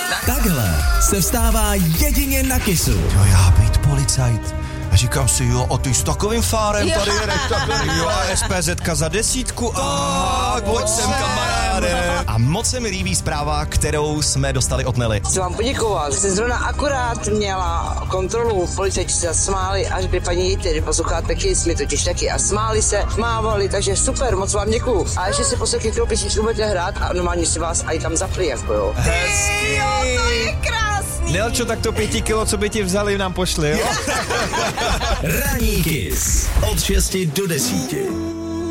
Takhle se vstává jedině na Kissu. Jo, já být policajt. A říkám si, jo, a ty s takovým fárem tady jedeš takhle, jo, a SPZka za 10. Tak, pojď sem, kamaráde. A moc se mi líbí zpráva, kterou jsme dostali od Nelly. Chci vám poděkovat. Jsem zrovna akorát měla kontrolu, policajti se smáli, až by paní Jitty, posloucháte Kiss, my totiž taky, a smáli se, mávali, takže super, moc vám děkuju. A ještě si poslechli, kterou písničku budete hrát a normálně si vás i tam zapli, jako jo. Hezky. Jo, to je krásný. Nelčo, tak to 5 kilo, co by ti vzali, nám pošli, jo? Ranní Kiss od 6 do 10.